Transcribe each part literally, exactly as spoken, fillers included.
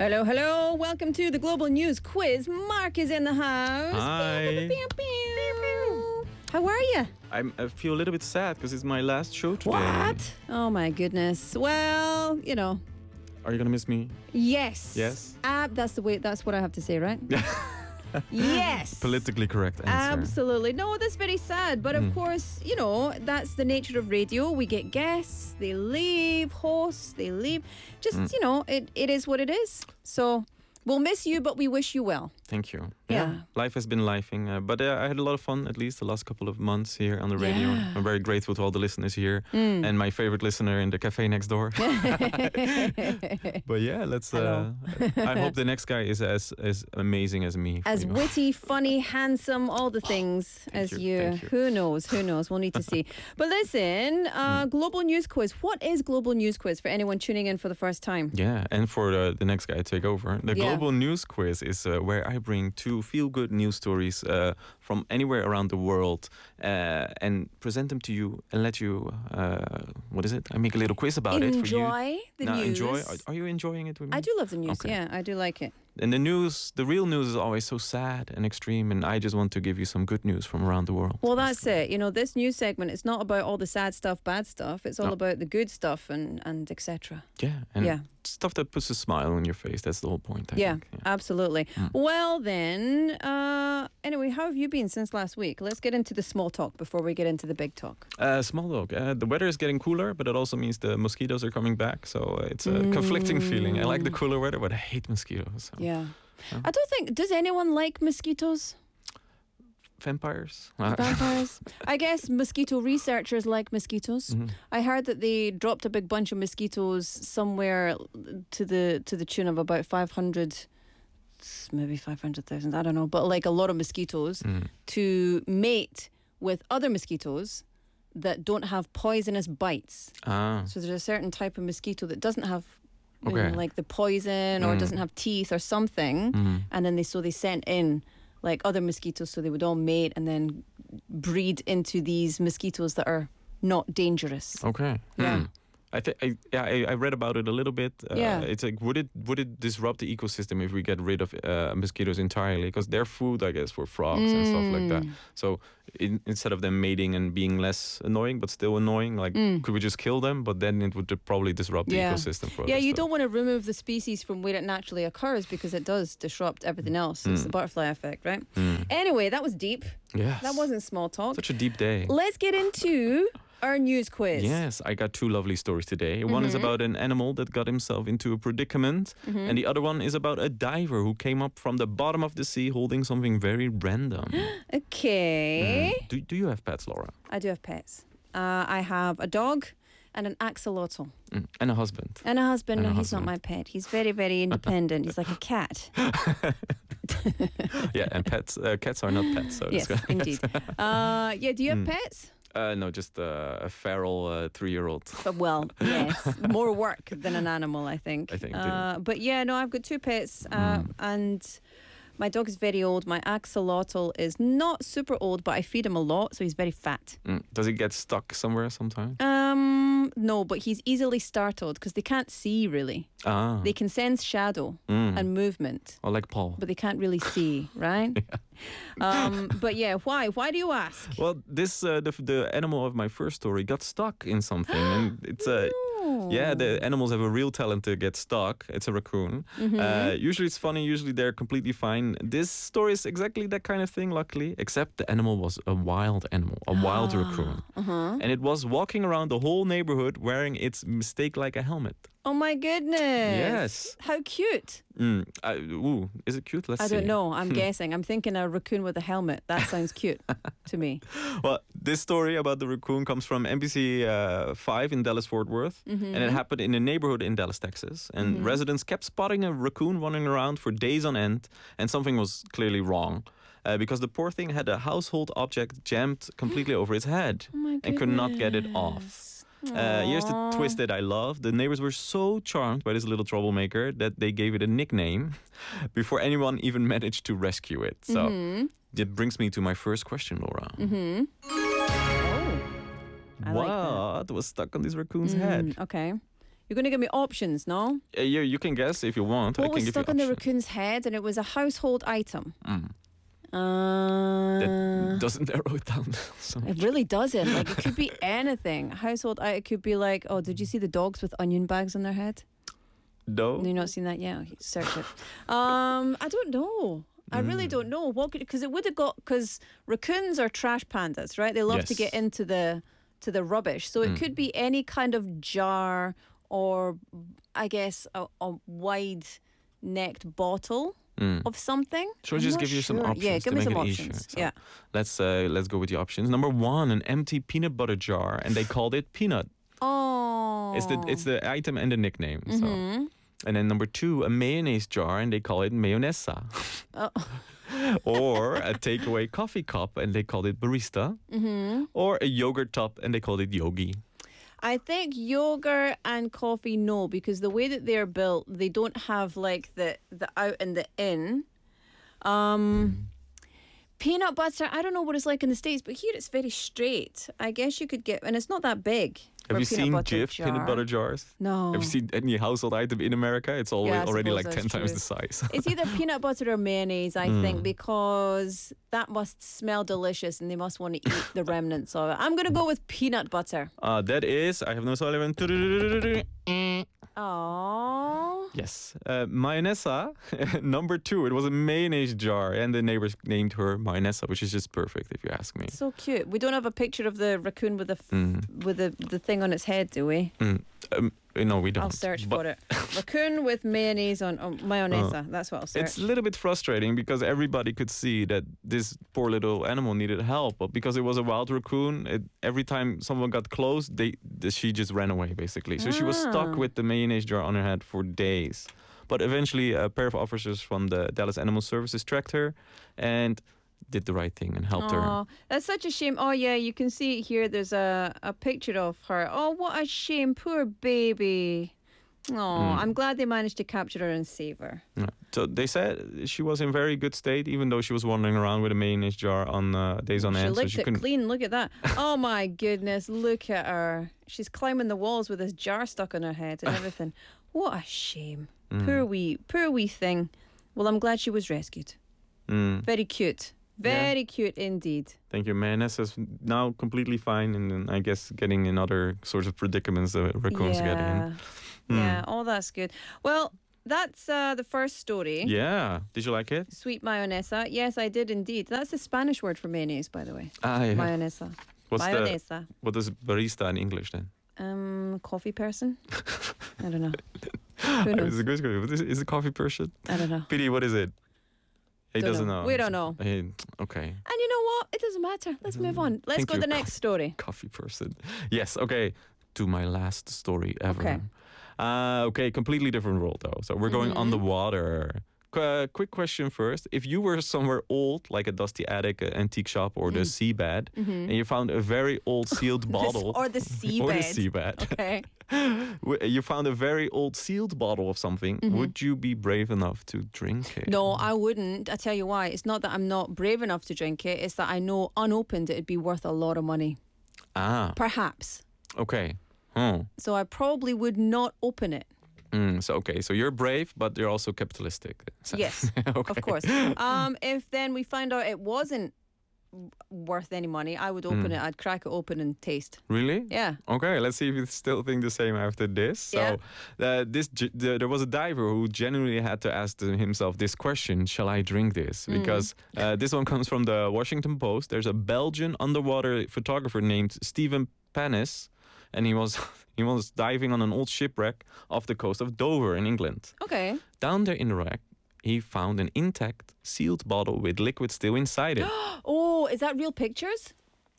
Hello, hello. Welcome to the Global News Quiz. Mark is in the house. Hi. Pew, pew, pew. How are you? I'm, I feel a little bit sad because it's my last show today. What? Oh, my goodness. Well, you know. Are you going to miss me? Yes. Yes? Uh, that's the way. That's what I have to say, right? Yes. Politically correct answer. Absolutely. No, that's very sad. But of mm. course, you know, that's the nature of radio. We get guests, they leave, hosts, they leave. Just, mm. you know, it, it is what it is. So we'll miss you, but we wish you well. Thank you. Yeah. yeah. Life has been lifing. Uh, but uh, I had a lot of fun, at least the last couple of months here on the radio. Yeah. I'm very grateful to all the listeners here mm. and my favorite listener in the cafe next door. But yeah, let's. Uh, I hope the next guy is as, as amazing as me. As you. witty, funny, handsome, all the things Thank as you. you. Thank you. Who knows? Who knows? We'll need to see. But listen, uh, mm. Global News Quiz. What is Global News Quiz for anyone tuning in for the first time? Yeah, and for uh, the next guy to take over. The yeah. Global News Quiz is uh, where I bring two feel-good news stories uh, from anywhere around the world uh, and present them to you and let you, uh, what is it? I make a little quiz about enjoy it for you. Enjoy the now, news. Enjoy. Are, are you enjoying it with me? I do love the news, okay. yeah, I do like it. And the news, the real news is always so sad and extreme, and I just want to give you some good news from around the world. Well, that's it. You know, this news segment, it's not about all the sad stuff, bad stuff. It's all no. about the good stuff and, and et cetera. Yeah, and yeah. stuff that puts a smile on your face. That's the whole point, I yeah, think. Yeah, absolutely. Mm. Well, then, uh, anyway, how have you been since last week? Let's get into the small talk before we get into the big talk. Uh, small talk. Uh, the weather is getting cooler, but it also means the mosquitoes are coming back. So it's a mm. conflicting feeling. I like the cooler weather, but I hate mosquitoes. So. Yeah. Yeah. I don't think, does anyone like mosquitoes? Vampires? Vampires. I guess mosquito researchers like mosquitoes. Mm-hmm. I heard that they dropped a big bunch of mosquitoes somewhere to the to the tune of about five hundred, maybe five hundred thousand, I don't know, but like a lot of mosquitoes mm. to mate with other mosquitoes that don't have poisonous bites. Ah. So there's a certain type of mosquito that doesn't have you okay. know, like the poison or mm. doesn't have teeth or something, mm. and then they so they sent in like other mosquitoes so they would all mate and then breed into these mosquitoes that are not dangerous. Okay. Yeah. Mm. I think I, yeah, I, I read about it a little bit. Uh, yeah. It's like would it would it disrupt the ecosystem if we get rid of uh, mosquitoes entirely? Because they're food, I guess, for frogs mm. and stuff like that. So in, instead of them mating and being less annoying but still annoying, like mm. could we just kill them? But then it would probably disrupt the yeah. ecosystem for Yeah, other you stuff. don't want to remove the species from where it naturally occurs because it does disrupt everything else. Mm. It's the butterfly effect, right? Mm. Anyway, that was deep. Yes. That wasn't small talk. Such a deep day. Let's get into our news quiz. Yes, I got two lovely stories today. Mm-hmm. One is about an animal that got himself into a predicament, mm-hmm. and the other one is about a diver who came up from the bottom of the sea holding something very random. Okay. Mm. Do, do you have pets, Laura? I do have pets. Uh, I have a dog and an axolotl. Mm. And a husband. And a husband. And no, a he's husband. not my pet. He's very, very independent. He's like a cat. Yeah, and pets, uh, cats are not pets. So yes, indeed. Uh, yeah, do you have mm. pets? Uh, no, just uh, a feral uh, three-year-old. But well, yes, more work than an animal, I think. I think. Uh, but yeah, no, I've got two pets, uh, mm. and my dog is very old. My axolotl is not super old, but I feed him a lot, so he's very fat. Mm. Does he get stuck somewhere sometimes? Um, no, but he's easily startled because they can't see really. Ah. They can sense shadow mm. and movement. Oh, like Paul. But they can't really see, right? Yeah. Um, but yeah, why? Why do you ask? Well, this uh, the the animal of my first story got stuck in something, and it's a. Uh, no. Yeah, the animals have a real talent to get stuck. It's a raccoon. Mm-hmm. Uh, usually it's funny. Usually they're completely fine. This story is exactly that kind of thing, luckily. Except the animal was a wild animal, a wild raccoon. Uh-huh. And it was walking around the whole neighborhood wearing its mistake like a helmet. Oh my goodness. Yes. How cute. Mm, uh, ooh, is it cute? Let's I see. don't know. I'm guessing. I'm thinking a raccoon with a helmet. That sounds cute to me. Well, this story about the raccoon comes from N B C uh, five in Dallas-Fort Worth. Mm-hmm. And it happened in a neighborhood in Dallas, Texas. And mm-hmm. residents kept spotting a raccoon running around for days on end. And something was clearly wrong. Uh, because the poor thing had a household object jammed completely over its head. Oh and could not get it off. Uh, here's the twist that I love. The neighbors were so charmed by this little troublemaker that they gave it a nickname before anyone even managed to rescue it. So mm-hmm. that brings me to my first question, Laura. Mm-hmm. Oh, I what like that. was stuck on this raccoon's mm, head? Okay. You're going to give me options, no? Uh, you you can guess if you want. I What can was give stuck you on the options. raccoon's head, and it was a household item. Mm. Uh, That doesn't narrow it down so much. it really doesn't. Like, it could be anything. Household item. It could be like, oh, did you see the dogs with onion bags on their head? No. Have you not seen that yet? Okay, search it. Um, I don't know. I really don't know what because it would have got because raccoons are trash pandas, right? They love to Yes. get into the to the rubbish, so it could be any kind of jar or, I guess, a, a wide-necked bottle of something. Shall we I'm just not give you some sure. options Yeah, to give me make some it easier? options. So Yeah. Let's uh, let's go with the options. Number one, an empty peanut butter jar, and they called it peanut. Oh. It's the it's the item and the nickname. So. Mm-hmm. And then number two, a mayonnaise jar, and they call it mayonesa. Oh. Or a takeaway coffee cup, and they called it barista. Mm-hmm. Or a yogurt top, and they called it yogi. I think yogurt and coffee, no, because the way that they're built, they don't have like the the out and the in. Um, peanut butter, I don't know what it's like in the States, but here it's very straight. I guess you could get, and it's not that big. Have for you a peanut seen butter Jif jar. peanut butter jars? No. Have you seen any household item in America? It's always Yeah, I already suppose like that's ten times true. the size. It's either peanut butter or mayonnaise, I Mm. think, because that must smell delicious and they must want to eat the remnants of it. I'm going to go with peanut butter. Uh, that is, I have no Sullivan. Oh. Yes. Uh, mayonesa, number two. It was a mayonnaise jar, and the neighbors named her Mayonesa, which is just perfect if you ask me. So cute. We don't have a picture of the raccoon with the f- with the, the thing on its head, do we? Mm. Um, uh, no, we don't. I'll search But for it. Raccoon with mayonnaise on oh, mayonnaise. That's what I'll search. It's a little bit frustrating because everybody could see that this poor little animal needed help, but because it was a wild raccoon, it, every time someone got close, they the, she just ran away basically. So she was stuck Ah. with the mayonnaise jar on her head for days. But eventually, a pair of officers from the Dallas Animal Services tracked her and did the right thing and helped her. Oh, that's such a shame. Oh yeah, you can see it here. There's a, a picture of her. Oh, what a shame, poor baby. Oh, Mm. I'm glad they managed to capture her and save her. Yeah. So they said she was in very good state, even though she was wandering around with a mayonnaise jar on uh, days on She end. So licked she it couldn't. clean. Look at that. Oh my goodness, look at her. She's climbing the walls with this jar stuck on her head and everything. What a shame. Mm. Poor wee, poor wee thing. Well, I'm glad she was rescued. Mm. Very cute. Very cute indeed. Thank you, Mayonnaise is now completely fine, and then I guess getting in other sorts of predicaments that raccoons get in. Hmm. Yeah, oh, that's good. Well, that's uh, the first story. Yeah. Did you like it? Sweet mayonesa. Yes, I did indeed. That's the Spanish word for mayonnaise, by the way. Ah, yeah. Mayonesa. What's the Mayonesa. what is barista in English then? Um, coffee person? I don't know. Who I mean, knows? it's a good question. What is, is a coffee person? I don't know. P D, what is it? He Don't doesn't know. know. We don't know. He- okay. And you know what? It doesn't matter. Let's move on. Let's Thank go to you. the next story. Coffee person. Yes. Okay. To my last story ever. Okay. Uh, okay. Completely different world though. So we're going on the Mm-hmm. water. Qu- uh, quick question first. If you were somewhere old, like a dusty attic, an antique shop, or the seabed, and you found a very old sealed bottle, Mm-hmm. Or the seabed. or the seabed, Okay. w- you found a very old sealed bottle of something, would you be brave enough to drink it? Mm-hmm. No, I wouldn't. I tell you why. It's not that I'm not brave enough to drink it. It's that I know unopened it'd be worth a lot of money. Ah, Perhaps. okay. Oh. So I probably would not open it. Mm, so okay, so you're brave, but you're also capitalistic. So- Yes, okay. of course. Um, if then we find out it wasn't w- worth any money, I would open it. I'd crack it open and taste. Really? Yeah. Okay, let's see if you still think the same after this. Yeah. So, uh, this ge- the, there was a diver who genuinely had to ask the- himself this question: shall I drink this? Mm. Because uh, this one comes from the Washington Post. There's a Belgian underwater photographer named Steven Panis, and he was he was diving on an old shipwreck off the coast of Dover in England. Okay. Down there in the wreck, he found an intact, sealed bottle with liquid still inside it. Oh, is that real pictures?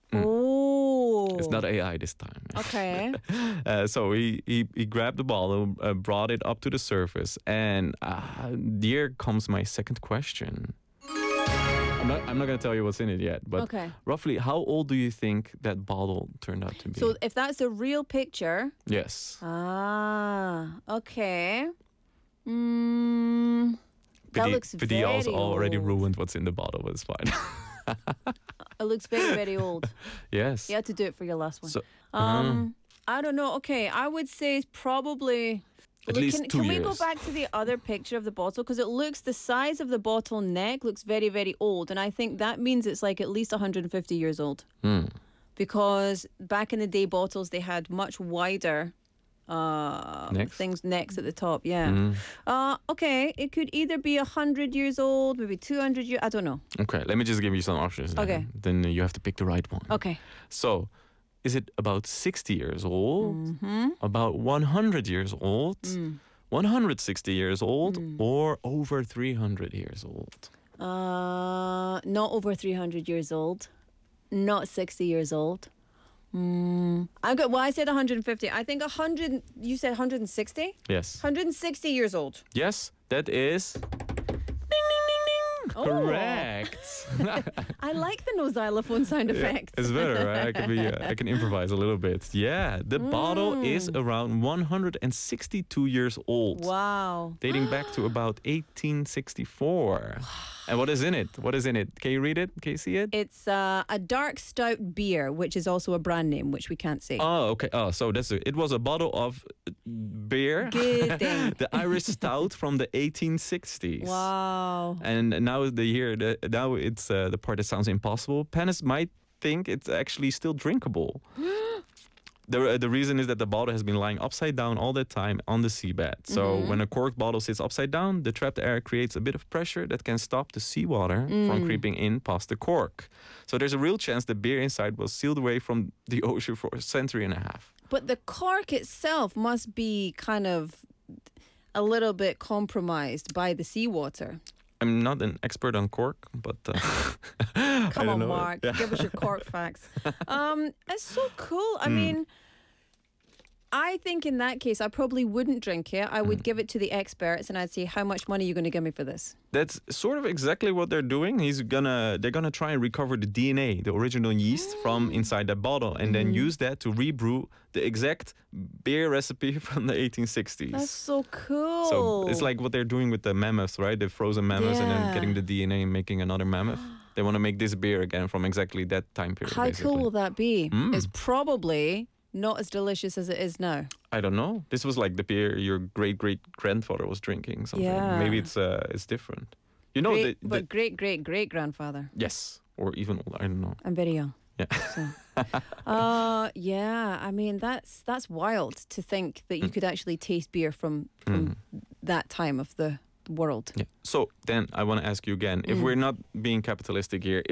Oh. It's not A I this time. Okay. Uh, so he, he, he grabbed the bottle, uh, brought it up to the surface, and uh, here comes my second question. I'm not, I'm not going to tell you what's in it yet, but Okay. roughly how old do you think that bottle turned out to be? So if that's a real picture. yes. Ah, okay. Mm, that P D looks P D also very already old. ruined what's in the bottle, but it's fine. It looks very, very old. yes. You had to do it for your last one. So, um, I don't know. Okay, I would say probably. At Look, least can, two can years. we go back to the other picture of the bottle? Because it looks, the size of the bottle neck looks very, very old. And I think that means it's like at least one hundred fifty years old. Mm. Because back in the day, bottles, they had much wider uh, Necks? things, necks at the top. Yeah. Mm. Uh, okay, it could either be one hundred years old, maybe two hundred years. I don't know. Okay, let me just give you some options. Then. Okay. Then you have to pick the right one. Okay. So, is it about sixty years old, Mm-hmm. about one hundred years old, Mm. one hundred sixty years old, or over three hundred years old? Uh, not over three hundred years old. Not sixty years old. Mm. I got. Well, I said one hundred fifty. I think one hundred. You said one hundred sixty. Yes. one hundred sixty years old. Yes, that is Oh. correct. I like the no xylophone sound effect. It's better, right? I can be, uh, I can improvise a little bit. Yeah, the bottle is around one hundred sixty-two years old, Wow. dating back to about eighteen sixty-four. And what is in it? What is in it? Can you read it? Can you see it? It's uh, a dark stout beer, which is also a brand name, which we can't say. Oh, okay. Oh, so that's it. It was a bottle of beer, Good thing. the Irish Stout from the eighteen sixties. Wow. And now the year, the, now it's uh, the part that sounds impossible. Panis might think it's actually still drinkable. The, uh, the reason is that the bottle has been lying upside down all the time on the seabed. So Mm-hmm. when a corked bottle sits upside down, the trapped air creates a bit of pressure that can stop the seawater from Mm. creeping in past the cork. So there's a real chance the beer inside was sealed away from the ocean for a century and a half. But the cork itself must be kind of a little bit compromised by the seawater. I'm not an expert on cork, but uh, I Come don't on, know. Mark. Yeah. Give us your cork facts. Um, it's so cool. I Mm. mean, I think in that case, I probably wouldn't drink it. I Mm. would give it to the experts, and I'd say, "How much money are you going to give me for this?" That's sort of exactly what they're doing. He's gonna, they're gonna try and recover the D N A, the original yeast from inside that bottle, and then Mm-hmm. use that to rebrew the exact beer recipe from the eighteen sixties. That's so cool. So it's like what they're doing with the mammoths, right? The frozen mammoths, and then Yeah. getting the D N A and making another mammoth. They want to make this beer again from exactly that time period. how basically. cool will that be? Mm. It's probably not as delicious as it is now. I don't know. This was like the beer your great great grandfather was drinking. Something. Yeah. Maybe it's uh, it's different. You know, Great, the, the, but great, great, great grandfather. yes, or even older. I don't know. I'm very young. Yeah. So. uh, yeah. I mean, that's that's wild to think that you could actually taste beer from from that time of the world. Yeah. So then I want to ask you again, if Mm. we're not being capitalistic here,